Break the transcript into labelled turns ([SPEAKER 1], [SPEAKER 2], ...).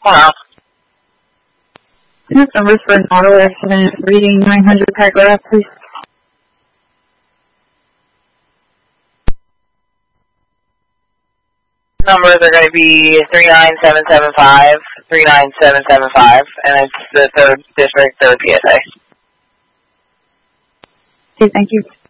[SPEAKER 1] Hello.
[SPEAKER 2] Numbers for an auto accident, reading 900 paragraph, please.
[SPEAKER 1] Numbers are going to be 39775, 39775, and it's the 3rd District, 3rd PSA.
[SPEAKER 2] Okay, thank you.